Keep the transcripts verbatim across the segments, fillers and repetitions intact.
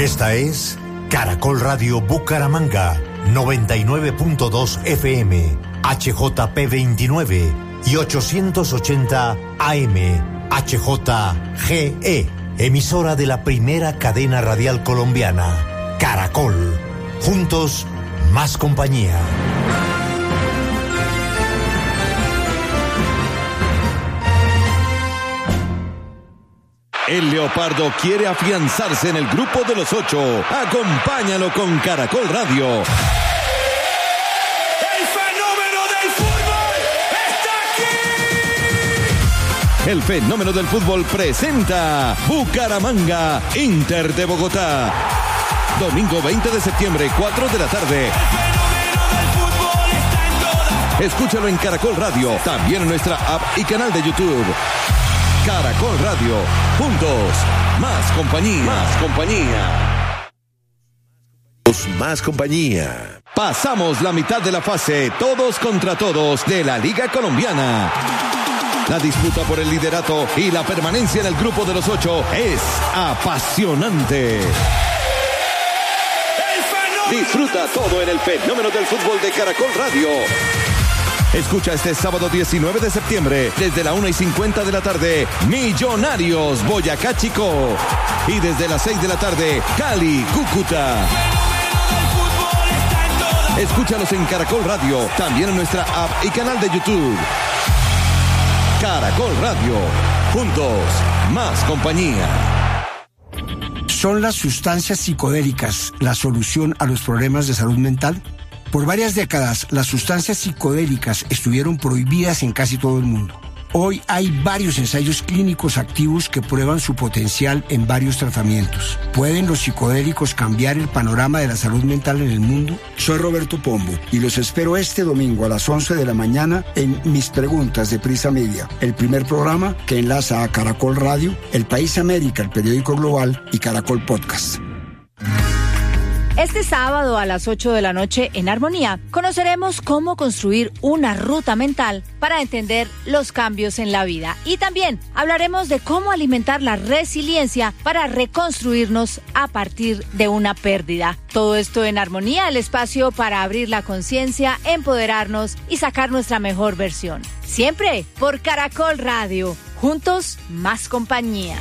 Esta es Caracol Radio Bucaramanga, noventa y nueve punto dos F M, H J P veintinueve y ochocientos ochenta A M, H J G E, emisora de la primera cadena radial colombiana, Caracol. Juntos, más compañía. El Leopardo quiere afianzarse en el grupo de los ocho. Acompáñalo con Caracol Radio. ¡El fenómeno del fútbol está aquí! El fenómeno del fútbol presenta Bucaramanga, Inter de Bogotá. Domingo veinte de septiembre, cuatro de la tarde. El fenómeno del fútbol está en todas. Escúchalo en Caracol Radio, también en nuestra app y canal de YouTube. Caracol Radio, juntos, más compañía, más compañía. Más compañía. Pasamos la mitad de la fase, todos contra todos, de la Liga Colombiana. La disputa por el liderato y la permanencia en el grupo de los ocho es apasionante. Disfruta todo en el fenómeno del fútbol de Caracol Radio. Escucha este sábado diecinueve de septiembre, desde la una y cincuenta de la tarde, Millonarios Boyacá Chico. Y desde las seis de la tarde, Cali Cúcuta. Escúchalos en Caracol Radio, también en nuestra app y canal de YouTube. Caracol Radio, juntos, más compañía. ¿Son las sustancias psicodélicas la solución a los problemas de salud mental? Por varias décadas, las sustancias psicodélicas estuvieron prohibidas en casi todo el mundo. Hoy hay varios ensayos clínicos activos que prueban su potencial en varios tratamientos. ¿Pueden los psicodélicos cambiar el panorama de la salud mental en el mundo? Soy Roberto Pombo y los espero este domingo a las once de la mañana en Mis Preguntas de Prisa Media, el primer programa que enlaza a Caracol Radio, El País América, el periódico global y Caracol Podcast. Este sábado a las ocho de la noche en Armonía conoceremos cómo construir una ruta mental para entender los cambios en la vida. Y también hablaremos de cómo alimentar la resiliencia para reconstruirnos a partir de una pérdida. Todo esto en Armonía, el espacio para abrir la conciencia, empoderarnos y sacar nuestra mejor versión. Siempre por Caracol Radio. Juntos, más compañía.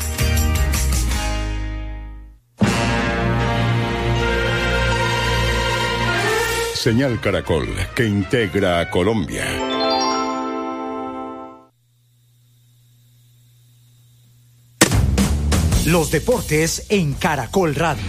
Señal Caracol, que integra a Colombia. Los deportes en Caracol Radio.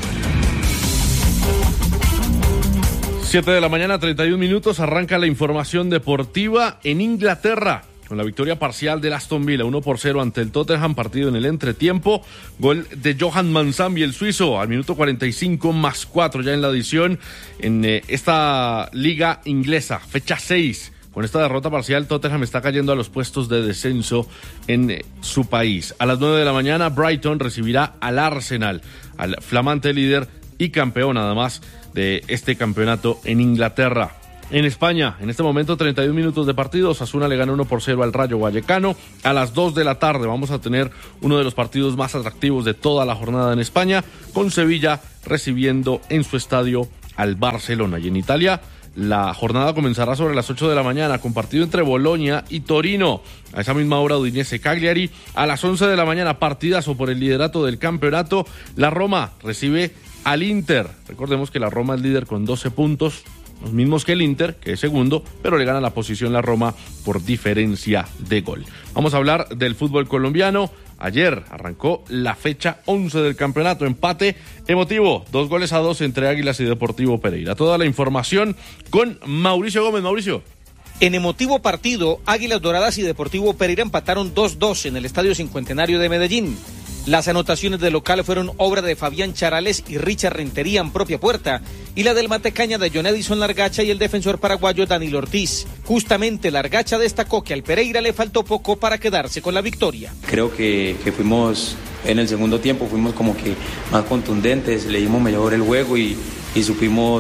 siete de la mañana, treinta y un minutos, arranca la información deportiva en Inglaterra. Con la victoria parcial del Aston Villa, uno por cero ante el Tottenham, partido en el entretiempo. Gol de Johan Manzambi, el suizo, al minuto cuarenta y cinco más cuatro ya en la adición en eh, esta liga inglesa, fecha seis. Con esta derrota parcial, Tottenham está cayendo a los puestos de descenso en eh, su país. A las nueve de la mañana, Brighton recibirá al Arsenal, al flamante líder y campeón además de este campeonato en Inglaterra. En España, en este momento, treinta y un minutos de partido. Osasuna le gana uno por cero al Rayo Vallecano. A las dos de la tarde vamos a tener uno de los partidos más atractivos de toda la jornada en España, con Sevilla recibiendo en su estadio al Barcelona. Y en Italia, la jornada comenzará sobre las ocho de la mañana con partido entre Bolonia y Torino. A esa misma hora, Udinese Cagliari. A las once de la mañana, partidazo por el liderato del campeonato. La Roma recibe al Inter. Recordemos que la Roma es líder con doce puntos. Los mismos que el Inter, que es segundo, pero le gana la posición la Roma por diferencia de gol. Vamos a hablar del fútbol colombiano. Ayer arrancó la fecha once del campeonato, empate emotivo, dos goles a dos entre Águilas y Deportivo Pereira. Toda la información con Mauricio Gómez. Mauricio. En emotivo partido, Águilas Doradas y Deportivo Pereira empataron dos dos en el Estadio Cincuentenario de Medellín. Las anotaciones del local fueron obra de Fabián Charales y Richard Rentería en propia puerta, y la del Matecaña de John Edison Largacha y el defensor paraguayo Danilo Ortiz. Justamente Largacha destacó que al Pereira le faltó poco para quedarse con la victoria. Creo que, que fuimos, en el segundo tiempo, fuimos como que más contundentes, leímos mejor el juego y, y supimos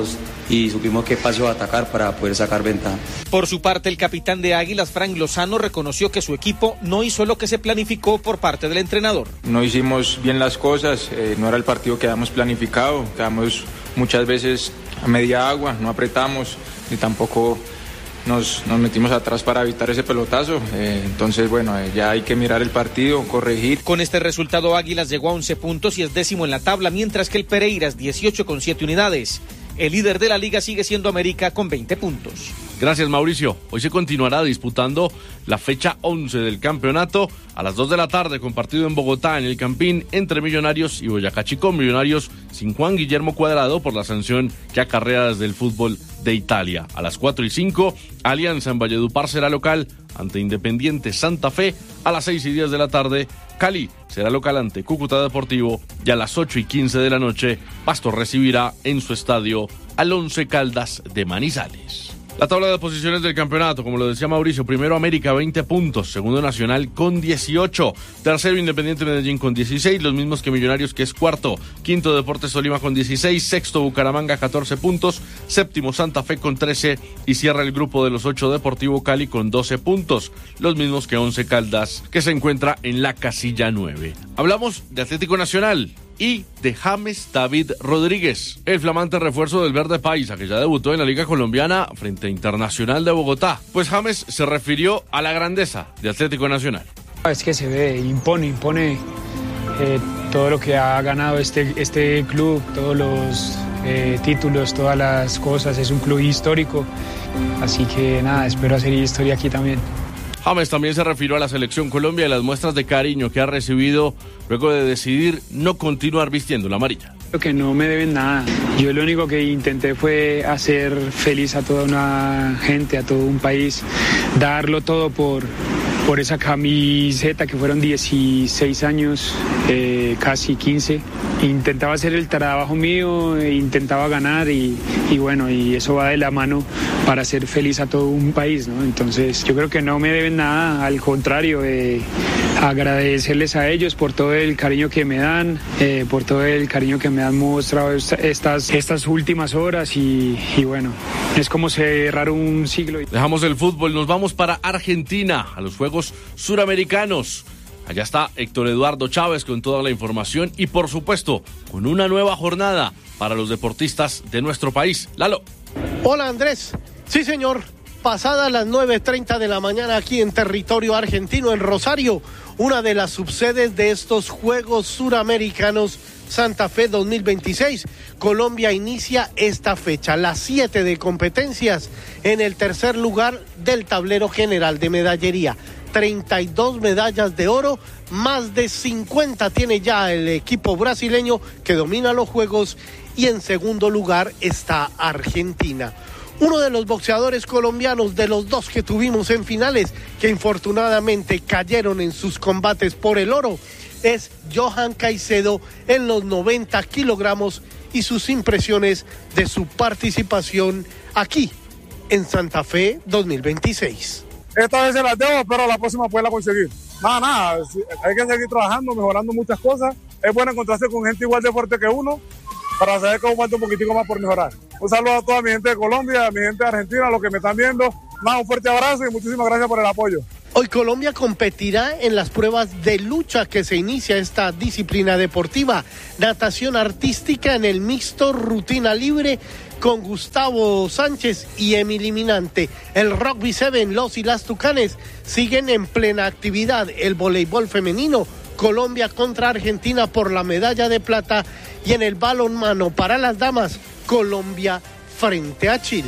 y supimos qué paso atacar para poder sacar ventaja. Por su parte, el capitán de Águilas, Frank Lozano, reconoció que su equipo no hizo lo que se planificó por parte del entrenador. No hicimos bien las cosas, eh, no era el partido que habíamos planificado, quedamos muchas veces a media agua, no apretamos ni tampoco nos, nos metimos atrás para evitar ese pelotazo, eh, entonces bueno, eh, ya hay que mirar el partido, corregir. Con este resultado, Águilas llegó a once puntos y es décimo en la tabla, mientras que el Pereiras dieciocho con siete unidades. El líder de la liga sigue siendo América con veinte puntos. Gracias, Mauricio. Hoy se continuará disputando la fecha once del campeonato a las dos de la tarde, con partido en Bogotá, en el Campín, entre Millonarios y Boyacá Chicó. Millonarios sin Juan Guillermo Cuadrado por la sanción que acarrea desde el fútbol de Italia. A las cuatro y cinco, Alianza en Valledupar será local ante Independiente Santa Fe. A las seis y diez de la tarde, Cali será local ante Cúcuta Deportivo, y a las ocho y quince de la noche, Pasto recibirá en su estadio al Once Caldas de Manizales. La tabla de posiciones del campeonato, como lo decía Mauricio: primero América, veinte puntos, segundo Nacional con dieciocho, tercero Independiente Medellín con dieciséis, los mismos que Millonarios, que es cuarto, quinto Deportes Tolima con dieciséis, sexto Bucaramanga catorce puntos, séptimo Santa Fe con trece y cierra el grupo de los ocho Deportivo Cali con doce puntos, los mismos que Once Caldas, que se encuentra en la casilla nueve. Hablamos de Atlético Nacional y de James David Rodríguez, el flamante refuerzo del Verde Paisa, que ya debutó en la Liga Colombiana frente a Internacional de Bogotá. Pues James se refirió a la grandeza de Atlético Nacional. Es que se ve, impone, impone eh, todo lo que ha ganado este, este club, todos los eh, títulos, todas las cosas. Es un club histórico, así que nada, espero hacer historia aquí también. James también se refirió a la Selección Colombia y las muestras de cariño que ha recibido luego de decidir no continuar vistiendo la amarilla. Creo que no me deben nada. Yo lo único que intenté fue hacer feliz a toda una gente, a todo un país, darlo todo por, por esa camiseta que fueron dieciséis años, eh, casi quince. Intentaba hacer el trabajo mío, intentaba ganar y, y bueno, y eso va de la mano para hacer feliz a todo un país, ¿no? Entonces yo creo que no me deben nada, al contrario, eh, agradecerles a ellos por todo el cariño que me dan, eh, por todo el cariño que me han mostrado estas, estas últimas horas y, y bueno, es como cerrar un siglo. Dejamos el fútbol, nos vamos para Argentina, a los Juegos Suramericanos. Allá está Héctor Eduardo Chávez con toda la información y, por supuesto, con una nueva jornada para los deportistas de nuestro país. Lalo. Hola, Andrés. Sí, señor. Pasadas las nueve treinta de la mañana aquí en territorio argentino, en Rosario, una de las subsedes de estos Juegos Suramericanos Santa Fe dos mil veintiséis. Colombia inicia esta fecha, las siete de competencias, en el tercer lugar del tablero general de medallería. treinta y dos medallas de oro, más de cincuenta tiene ya el equipo brasileño que domina los Juegos, y en segundo lugar está Argentina. Uno de los boxeadores colombianos, de los dos que tuvimos en finales, que infortunadamente cayeron en sus combates por el oro, es Johan Caicedo en los noventa kilogramos y sus impresiones de su participación aquí en Santa Fe dos mil veintiséis. Esta vez se las debo, pero la próxima poderla conseguir. Nada, nada, hay que seguir trabajando, mejorando muchas cosas. Es bueno encontrarse con gente igual de fuerte que uno para saber cómo falta un poquitico más por mejorar. Un saludo a toda mi gente de Colombia, a mi gente de Argentina, a los que me están viendo. Nada, un fuerte abrazo y muchísimas gracias por el apoyo. Hoy Colombia competirá en las pruebas de lucha que se inicia esta disciplina deportiva. Natación artística en el mixto, rutina libre, con Gustavo Sánchez y Emily Minante. El Rugby siete, los y las Tucanes siguen en plena actividad. El voleibol femenino, Colombia contra Argentina por la medalla de plata, y en el balonmano para las damas, Colombia frente a Chile.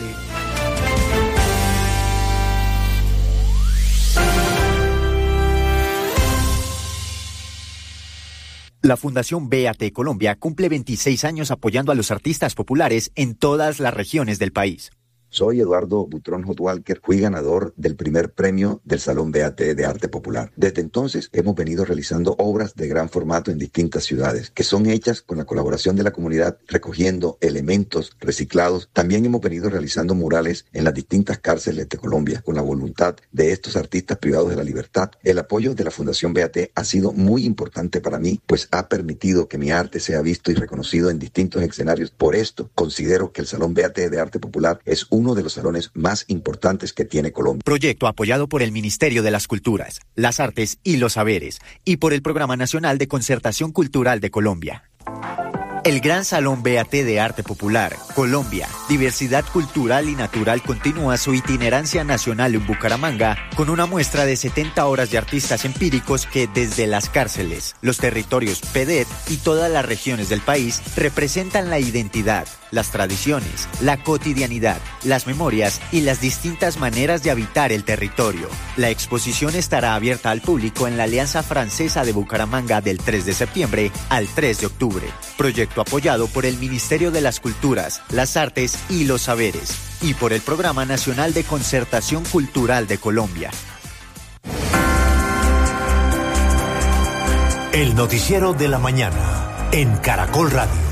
La Fundación B A T Colombia cumple veintiséis años apoyando a los artistas populares en todas las regiones del país. Soy Eduardo Butrón Hotwalker, fui ganador del primer premio del Salón B A T de Arte Popular. Desde entonces hemos venido realizando obras de gran formato en distintas ciudades, que son hechas con la colaboración de la comunidad, recogiendo elementos reciclados. También hemos venido realizando murales en las distintas cárceles de Colombia, con la voluntad de estos artistas privados de la libertad. El apoyo de la Fundación B A T ha sido muy importante para mí, pues ha permitido que mi arte sea visto y reconocido en distintos escenarios. Por esto, considero que el Salón B A T de Arte Popular es uno de los salones más importantes que tiene Colombia. Proyecto apoyado por el Ministerio de las Culturas, las Artes y los Saberes y por el Programa Nacional de Concertación Cultural de Colombia. El Gran Salón B A T de Arte Popular, Colombia, Diversidad Cultural y Natural continúa su itinerancia nacional en Bucaramanga con una muestra de setenta horas de artistas empíricos que desde las cárceles, los territorios P D E T y todas las regiones del país representan la identidad, las tradiciones, la cotidianidad, las memorias y las distintas maneras de habitar el territorio. La exposición estará abierta al público en la Alianza Francesa de Bucaramanga del tres de septiembre al tres de octubre. Proyecto apoyado por el Ministerio de las Culturas, las Artes y los Saberes y por el Programa Nacional de Concertación Cultural de Colombia. El noticiero de la mañana en Caracol Radio.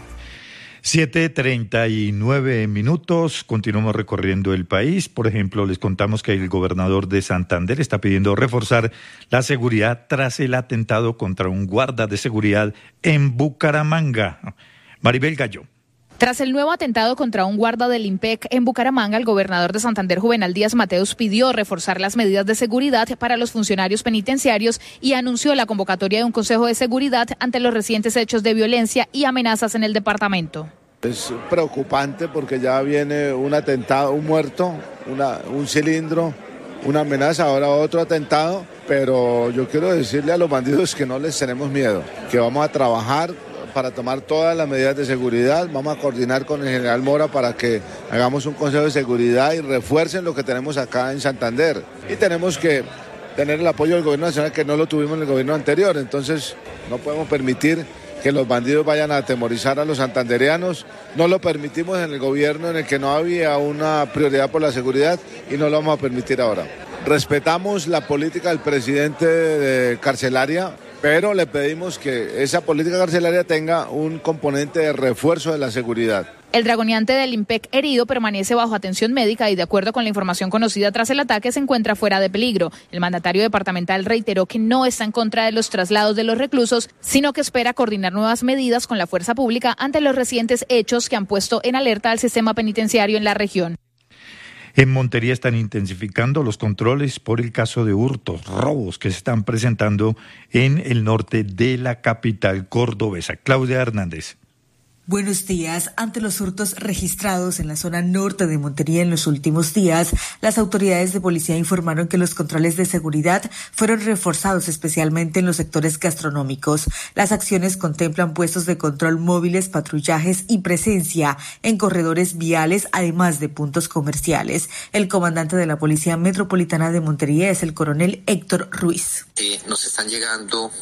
siete treinta y nueve minutos, continuamos recorriendo el país. Por ejemplo, les contamos que el gobernador de Santander está pidiendo reforzar la seguridad tras el atentado contra un guarda de seguridad en Bucaramanga. Maribel Gallo. Tras el nuevo atentado contra un guarda del IMPEC en Bucaramanga, el gobernador de Santander, Juvenal Díaz Mateus, pidió reforzar las medidas de seguridad para los funcionarios penitenciarios y anunció la convocatoria de un consejo de seguridad ante los recientes hechos de violencia y amenazas en el departamento. Es preocupante porque ya viene un atentado, un muerto, una, un cilindro, una amenaza, ahora otro atentado, pero yo quiero decirle a los bandidos que no les tenemos miedo, que vamos a trabajar para tomar todas las medidas de seguridad, vamos a coordinar con el general Mora para que hagamos un consejo de seguridad y refuercen lo que tenemos acá en Santander. Y tenemos que tener el apoyo del gobierno nacional que no lo tuvimos en el gobierno anterior, entonces no podemos permitir que los bandidos vayan a atemorizar a los santandereanos. No lo permitimos en el gobierno en el que no había una prioridad por la seguridad y no lo vamos a permitir ahora. Respetamos la política del presidente de carcelaria, pero le pedimos que esa política carcelaria tenga un componente de refuerzo de la seguridad. El dragoneante del IMPEC herido permanece bajo atención médica y de acuerdo con la información conocida tras el ataque se encuentra fuera de peligro. El mandatario departamental reiteró que no está en contra de los traslados de los reclusos, sino que espera coordinar nuevas medidas con la fuerza pública ante los recientes hechos que han puesto en alerta al sistema penitenciario en la región. En Montería están intensificando los controles por el caso de hurtos, robos que se están presentando en el norte de la capital cordobesa. Claudia Hernández. Buenos días. Ante los hurtos registrados en la zona norte de Montería en los últimos días, las autoridades de policía informaron que los controles de seguridad fueron reforzados especialmente en los sectores gastronómicos. Las acciones contemplan puestos de control móviles, patrullajes y presencia en corredores viales, además de puntos comerciales. El comandante de la Policía Metropolitana de Montería es el coronel Héctor Ruiz. Eh, nos están llegando,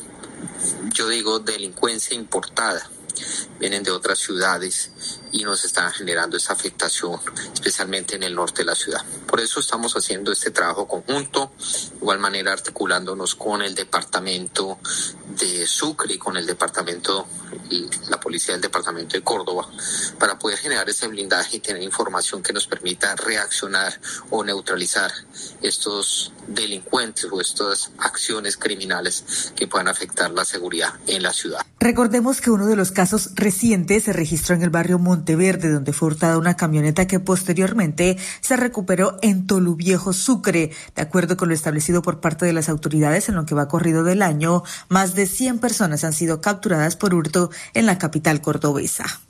yo digo, delincuencia importada. Vienen de otras ciudades y nos están generando esa afectación, especialmente en el norte de la ciudad. Por eso estamos haciendo este trabajo conjunto, de igual manera articulándonos con el departamento de Sucre y con el departamento y la policía del departamento de Córdoba, para poder generar ese blindaje y tener información que nos permita reaccionar o neutralizar estos delincuentes o estas acciones criminales que puedan afectar la seguridad en la ciudad. Recordemos que uno de los casos recientes se registró en el barrio Monteverde, donde fue hurtada una camioneta que posteriormente se recuperó en Toluviejo, Sucre. De acuerdo con lo establecido por parte de las autoridades, en lo que va corrido del año, más de cien personas han sido capturadas por hurto en la capital cordobesa.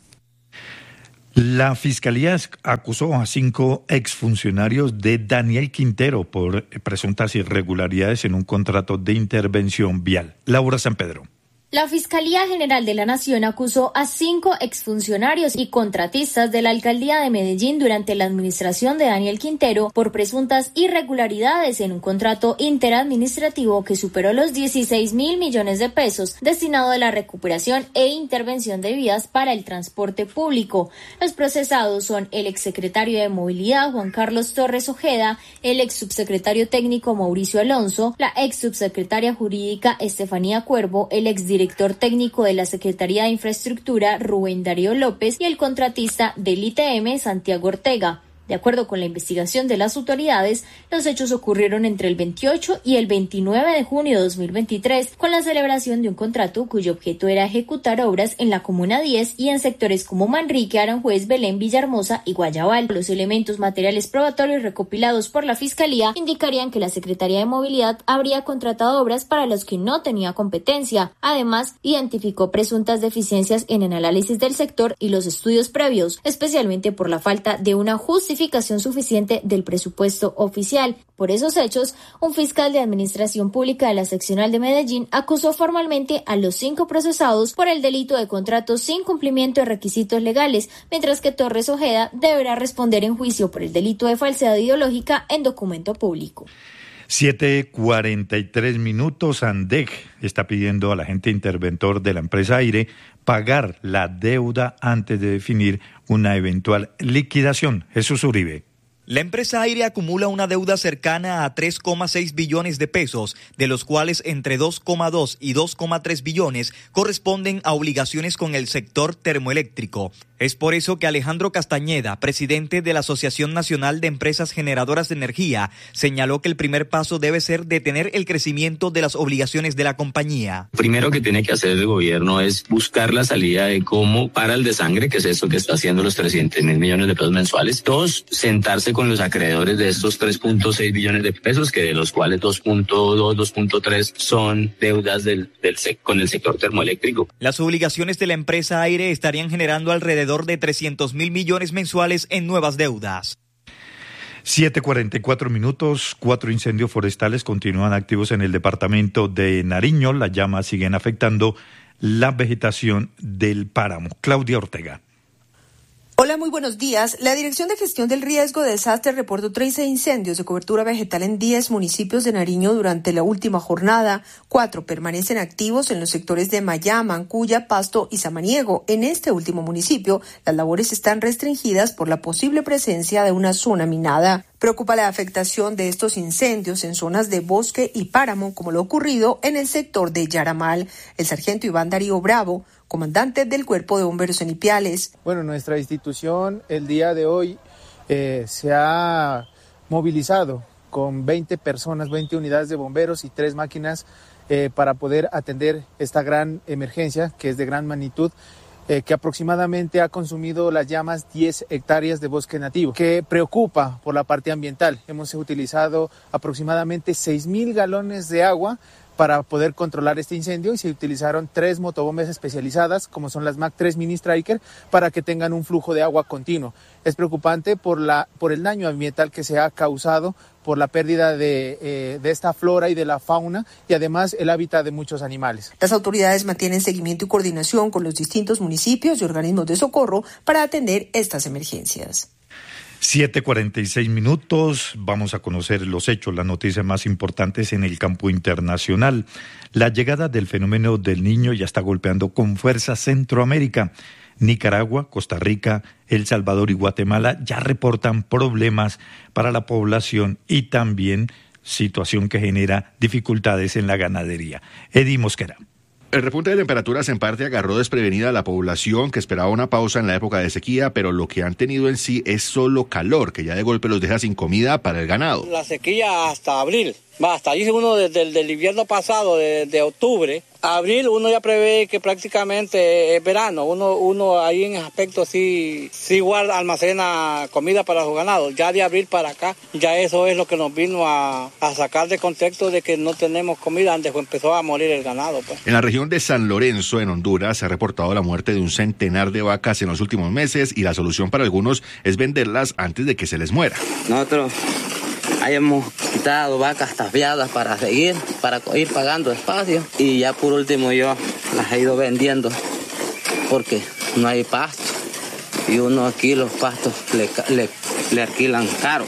La Fiscalía acusó a cinco exfuncionarios de Daniel Quintero por presuntas irregularidades en un contrato de intervención vial. Laura San Pedro. La Fiscalía General de la Nación acusó a cinco exfuncionarios y contratistas de la Alcaldía de Medellín durante la administración de Daniel Quintero por presuntas irregularidades en un contrato interadministrativo que superó los dieciséis mil millones de pesos destinado a la recuperación e intervención de vías para el transporte público. Los procesados son el exsecretario de Movilidad Juan Carlos Torres Ojeda, el ex subsecretario técnico Mauricio Alonso, la ex subsecretaria jurídica Estefanía Cuervo, el ex director técnico de la Secretaría de Infraestructura, Rubén Darío López, y el contratista del I T M, Santiago Ortega. De acuerdo con la investigación de las autoridades, los hechos ocurrieron entre el veintiocho y el veintinueve de junio de dos mil veintitrés, con la celebración de un contrato cuyo objeto era ejecutar obras en la Comuna diez y en sectores como Manrique, Aranjuez, Belén, Villahermosa y Guayabal. Los elementos materiales probatorios recopilados por la Fiscalía indicarían que la Secretaría de Movilidad habría contratado obras para las que no tenía competencia. Además, identificó presuntas deficiencias en el análisis del sector y los estudios previos, especialmente por la falta de una justificación suficiente del presupuesto oficial. Por esos hechos, un fiscal de Administración Pública de la Seccional de Medellín acusó formalmente a los cinco procesados por el delito de contratos sin cumplimiento de requisitos legales, mientras que Torres Ojeda deberá responder en juicio por el delito de falsedad ideológica en documento público. siete cuarenta y tres minutos. ANDEC está pidiendo al agente interventor de la empresa Aire pagar la deuda antes de definir una eventual liquidación. Jesús Uribe. La empresa Aire acumula una deuda cercana a tres coma seis billones de pesos, de los cuales entre dos coma dos y dos coma tres billones corresponden a obligaciones con el sector termoeléctrico. Es por eso que Alejandro Castañeda, presidente de la Asociación Nacional de Empresas Generadoras de Energía, señaló que el primer paso debe ser detener el crecimiento de las obligaciones de la compañía. Primero que tiene que hacer el gobierno es buscar la salida de cómo para el desangre, que es esto que está haciendo los trescientos mil millones de pesos mensuales. Dos, sentarse con los acreedores de estos tres punto seis billones de pesos, que de los cuales dos punto dos, dos punto tres son deudas del, del con el sector termoeléctrico. Las obligaciones de la empresa Aire estarían generando alrededor de trescientos mil millones mensuales en nuevas deudas. siete cuarenta y cuatro minutos. Cuatro incendios forestales continúan activos en el departamento de Nariño. Las llamas siguen afectando la vegetación del páramo. Claudia Ortega. Hola, muy buenos días. La Dirección de Gestión del Riesgo de Desastre reportó treinta incendios de cobertura vegetal en diez municipios de Nariño durante la última jornada. Cuatro permanecen activos en los sectores de Mayá, Mancuya, Pasto y Samaniego. En este último municipio, las labores están restringidas por la posible presencia de una zona minada. Preocupa la afectación de estos incendios en zonas de bosque y páramo, como lo ocurrido en el sector de Yaramal. El sargento Iván Darío Bravo, comandante del Cuerpo de Bomberos en Ipiales. Bueno, nuestra institución el día de hoy eh, se ha movilizado con veinte personas, veinte unidades de bomberos y tres máquinas eh, para poder atender esta gran emergencia que es de gran magnitud, eh, que aproximadamente ha consumido las llamas diez hectáreas de bosque nativo, que preocupa por la parte ambiental. Hemos utilizado aproximadamente seis mil galones de agua para poder controlar este incendio y se utilizaron tres motobombas especializadas, como son las Mac tres Mini Striker, para que tengan un flujo de agua continuo. Es preocupante por, la, por el daño ambiental que se ha causado por la pérdida de, eh, de esta flora y de la fauna y además el hábitat de muchos animales. Las autoridades mantienen seguimiento y coordinación con los distintos municipios y organismos de socorro para atender estas emergencias. siete cuarenta y seis minutos, vamos a conocer los hechos, las noticias más importantes en el campo internacional. La llegada del fenómeno del Niño ya está golpeando con fuerza Centroamérica. Nicaragua, Costa Rica, El Salvador y Guatemala ya reportan problemas para la población y también situación que genera dificultades en la ganadería. Eddie Mosquera. El repunte de temperaturas en parte agarró desprevenida a la población que esperaba una pausa en la época de sequía, pero lo que han tenido en sí es solo calor, que ya de golpe los deja sin comida para el ganado. La sequía hasta abril, va hasta allí uno desde el del invierno pasado, de, de octubre, a abril uno ya prevé que prácticamente es verano, uno, uno ahí en aspecto sí, sí guarda, almacena comida para los ganados, ya de abril para acá, ya eso es lo que nos vino a, a sacar de contexto de que no tenemos comida antes empezó a morir el ganado. Pues. En la región de San Lorenzo, en Honduras, se ha reportado la muerte de un centenar de vacas en los últimos meses y la solución para algunos es venderlas antes de que se les muera. Nosotros hayamos quitado vacas tapiadas para seguir, para ir pagando espacio. Y ya por último yo las he ido vendiendo porque no hay pasto. Y uno aquí los pastos le, le, le alquilan caro.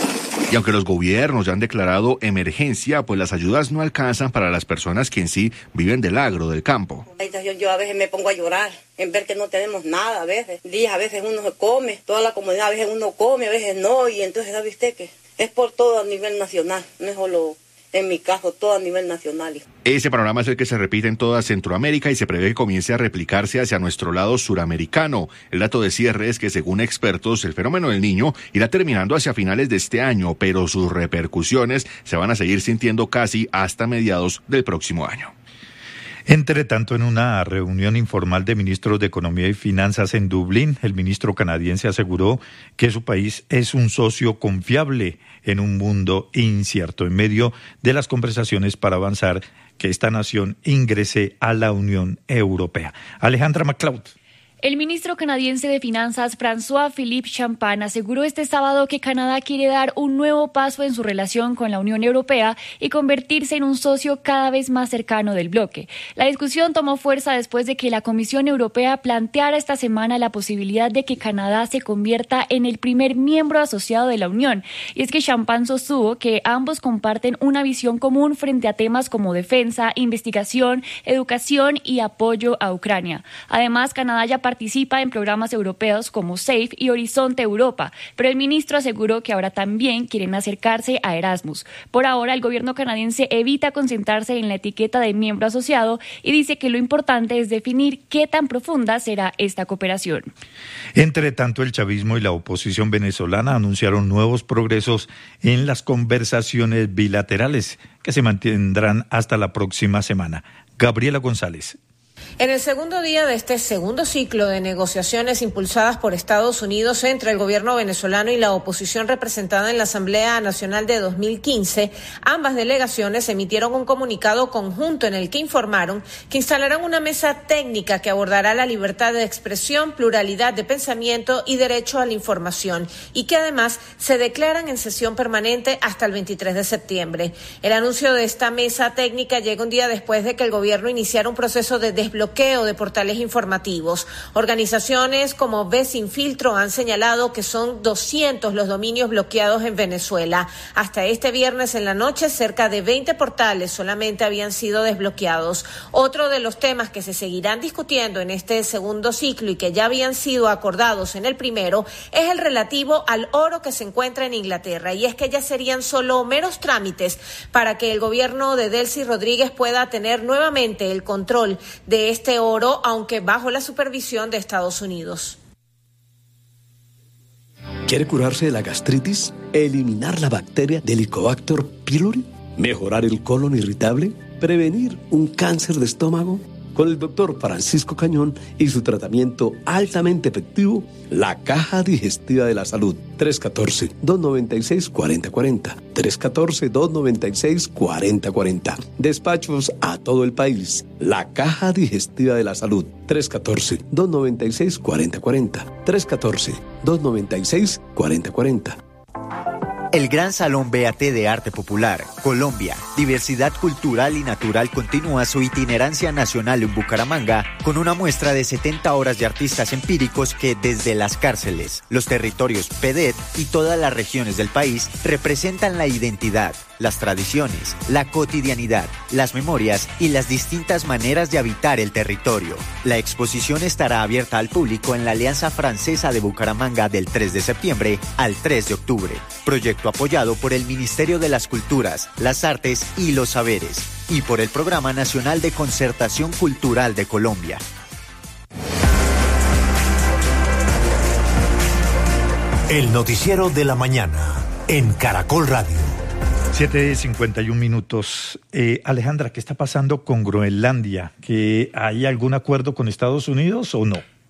Y aunque los gobiernos ya han declarado emergencia, pues las ayudas no alcanzan para las personas que en sí viven del agro, del campo. Yo, yo a veces me pongo a llorar en ver que no tenemos nada a veces. Días a veces uno se come, toda la comunidad a veces uno come, a veces no. Y entonces, ¿sabe usted qué? Es por todo a nivel nacional, no es solo en mi caso, todo a nivel nacional. Ese panorama es el que se repite en toda Centroamérica y se prevé que comience a replicarse hacia nuestro lado suramericano. El dato de cierre es que, según expertos, el fenómeno del Niño irá terminando hacia finales de este año, pero sus repercusiones se van a seguir sintiendo casi hasta mediados del próximo año. Entre tanto, en una reunión informal de ministros de Economía y Finanzas en Dublín, el ministro canadiense aseguró que su país es un socio confiable en un mundo incierto, en medio de las conversaciones para avanzar que esta nación ingrese a la Unión Europea. Alejandra MacLeod. El ministro canadiense de Finanzas, François-Philippe Champagne, aseguró este sábado que Canadá quiere dar un nuevo paso en su relación con la Unión Europea y convertirse en un socio cada vez más cercano del bloque. La discusión tomó fuerza después de que la Comisión Europea planteara esta semana la posibilidad de que Canadá se convierta en el primer miembro asociado de la Unión. Y es que Champagne sostuvo que ambos comparten una visión común frente a temas como defensa, investigación, educación y apoyo a Ucrania. Además, Canadá ya participa en programas europeos como SAFE y Horizonte Europa, pero el ministro aseguró que ahora también quieren acercarse a Erasmus. Por ahora, el gobierno canadiense evita concentrarse en la etiqueta de miembro asociado y dice que lo importante es definir qué tan profunda será esta cooperación. Entre tanto, el chavismo y la oposición venezolana anunciaron nuevos progresos en las conversaciones bilaterales que se mantendrán hasta la próxima semana. Gabriela González. En el segundo día de este segundo ciclo de negociaciones impulsadas por Estados Unidos entre el gobierno venezolano y la oposición representada en la Asamblea Nacional de dos mil quince, ambas delegaciones emitieron un comunicado conjunto en el que informaron que instalarán una mesa técnica que abordará la libertad de expresión, pluralidad de pensamiento y derecho a la información, y que además se declaran en sesión permanente hasta el veintitrés de septiembre. El anuncio de esta mesa técnica llega un día después de que el gobierno iniciara un proceso de desbloqueo de portales informativos. Organizaciones como Ve Sin Filtro han señalado que son doscientos los dominios bloqueados en Venezuela. Hasta este viernes en la noche, cerca de veinte portales solamente habían sido desbloqueados. Otro de los temas que se seguirán discutiendo en este segundo ciclo y que ya habían sido acordados en el primero es el relativo al oro que se encuentra en Inglaterra, y es que ya serían solo meros trámites para que el gobierno de Delcy Rodríguez pueda tener nuevamente el control de este oro, aunque bajo la supervisión de Estados Unidos. ¿Quiere curarse de la gastritis? ¿Eliminar la bacteria del Helicobacter pylori? ¿Mejorar el colon irritable? ¿Prevenir un cáncer de estómago? Con el doctor Francisco Cañón y su tratamiento altamente efectivo, la Caja Digestiva de la Salud. tres uno cuatro, dos nueve seis, cuatro cero cuatro cero. tres uno cuatro, dos nueve seis, cuatro cero cuatro cero. Despachos a todo el país. La Caja Digestiva de la Salud. tres uno cuatro, dos nueve seis, cuatro cero cuatro cero. tres uno cuatro, dos nueve seis, cuatro cero cuatro cero. El Gran Salón B A T de Arte Popular, Colombia, Diversidad Cultural y Natural continúa su itinerancia nacional en Bucaramanga con una muestra de setenta horas de artistas empíricos que desde las cárceles, los territorios P E D E T y todas las regiones del país representan la identidad, las tradiciones, la cotidianidad, las memorias y las distintas maneras de habitar el territorio. La exposición estará abierta al público en la Alianza Francesa de Bucaramanga del tres de septiembre al tres de octubre. Proyecto apoyado por el Ministerio de las Culturas, las Artes y los Saberes y por el Programa Nacional de Concertación Cultural de Colombia. El noticiero de la mañana en Caracol Radio. siete cincuenta y un minutos. Eh, Alejandra, ¿qué está pasando con Groenlandia? ¿Que hay algún acuerdo con Estados Unidos o no?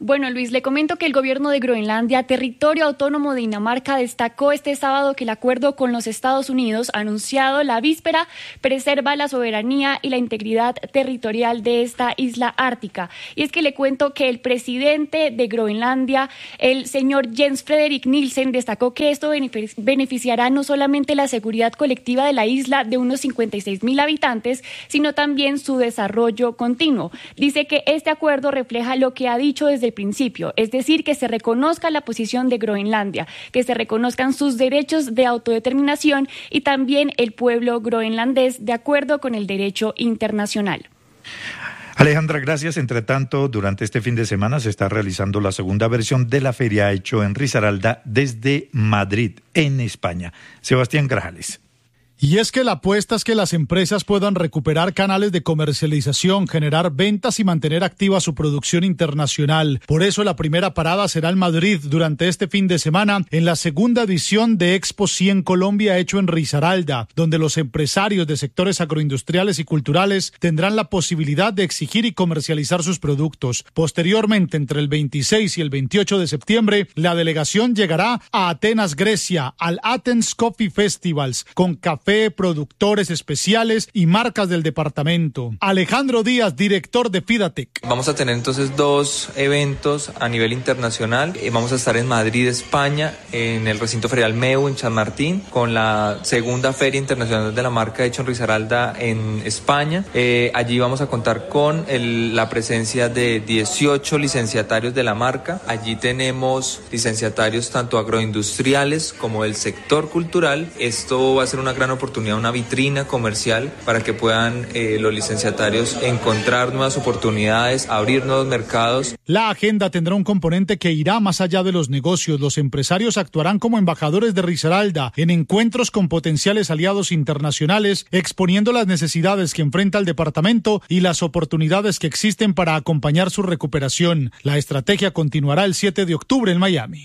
Bueno, Luis, le comento que el gobierno de Groenlandia, territorio autónomo de Dinamarca, destacó este sábado que el acuerdo con los Estados Unidos, anunciado la víspera, preserva la soberanía y la integridad territorial de esta isla ártica. Y es que le cuento que el presidente de Groenlandia, el señor Jens Frederik Nielsen, destacó que esto beneficiará no solamente la seguridad colectiva de la isla de unos cincuenta y seis mil habitantes, sino también su desarrollo continuo. Dice que este acuerdo refleja lo que ha dicho desde el principio, es decir, que se reconozca la posición de Groenlandia, que se reconozcan sus derechos de autodeterminación y también el pueblo groenlandés de acuerdo con el derecho internacional. Alejandra, gracias. Entre tanto, durante este fin de semana se está realizando la segunda versión de la feria hecho en Risaralda desde Madrid, en España. Sebastián Grajales. Y es que la apuesta es que las empresas puedan recuperar canales de comercialización, generar ventas y mantener activa su producción internacional. Por eso la primera parada será en Madrid durante este fin de semana en la segunda edición de Expo cien Colombia hecho en Risaralda, donde los empresarios de sectores agroindustriales y culturales tendrán la posibilidad de exigir y comercializar sus productos. Posteriormente, entre el veintiséis y el veintiocho de septiembre, la delegación llegará a Atenas, Grecia, al Athens Coffee Festivals, con café, productores especiales y marcas del departamento. Alejandro Díaz, director de Fidatec. Vamos a tener entonces dos eventos a nivel internacional. Vamos a estar en Madrid, España, en el recinto ferial M E U en Chamartín, con la segunda Feria Internacional de la Marca hecho en Risaralda en España. Eh, allí vamos a contar con el, la presencia de dieciocho licenciatarios de la marca. Allí tenemos licenciatarios tanto agroindustriales como del sector cultural. Esto va a ser una gran oportunidad, una vitrina comercial para que puedan eh, los licenciatarios encontrar nuevas oportunidades, abrir nuevos mercados. La agenda tendrá un componente que irá más allá de los negocios. Los empresarios actuarán como embajadores de Risaralda en encuentros con potenciales aliados internacionales, exponiendo las necesidades que enfrenta el departamento y las oportunidades que existen para acompañar su recuperación. La estrategia continuará el siete de octubre en Miami.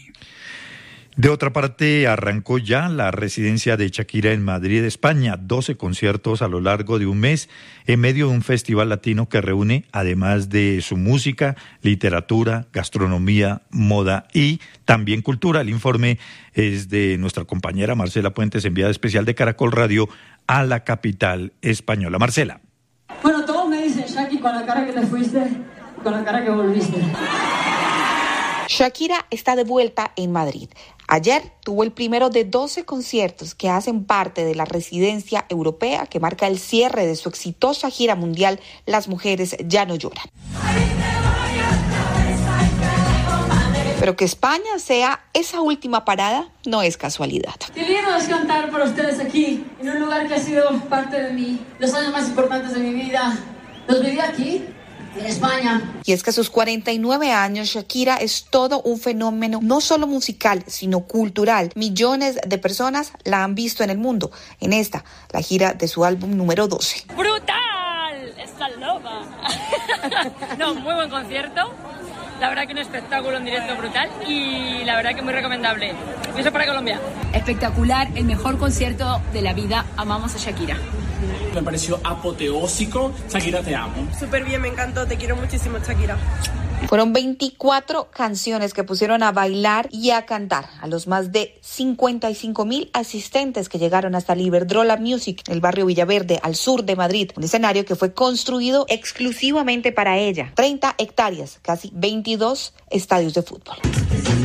De otra parte, arrancó ya la residencia de Shakira en Madrid, España. doce conciertos a lo largo de un mes en medio de un festival latino que reúne, además de su música, literatura, gastronomía, moda y también cultura. El informe es de nuestra compañera Marcela Puentes, enviada especial de Caracol Radio a la capital española. Marcela. Bueno, todos me dicen, Shaki, con la cara que te fuiste, con la cara que volviste. Shakira está de vuelta en Madrid. Ayer tuvo el primero de doce conciertos que hacen parte de la residencia europea que marca el cierre de su exitosa gira mundial Las mujeres ya no lloran. Pero que España sea esa última parada no es casualidad. Qué lindo es cantar para ustedes aquí, en un lugar que ha sido parte de mí, los años más importantes de mi vida. Los viví aquí, en España. Y es que a sus cuarenta y nueve años, Shakira es todo un fenómeno, no solo musical, sino cultural. Millones de personas la han visto en el mundo, en esta, la gira de su álbum número doce. ¡Brutal! ¡Está loca! No, muy buen concierto. La verdad que un espectáculo en directo brutal y la verdad que muy recomendable. Eso para Colombia. Espectacular, el mejor concierto de la vida. Amamos a Shakira. Me pareció apoteósico. Shakira, te amo. Súper bien, me encantó. Te quiero muchísimo, Shakira. Fueron veinticuatro canciones que pusieron a bailar y a cantar a los más de cincuenta y cinco mil asistentes que llegaron hasta el Iberdrola Music, el barrio Villaverde, al sur de Madrid, un escenario que fue construido exclusivamente para ella. treinta hectáreas, casi veintidós estadios de fútbol.